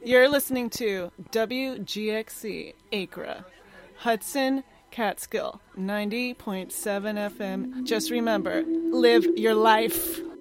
You're listening to WGXC Acra, Hudson, Catskill, 90.7 FM. Just remember, live your life.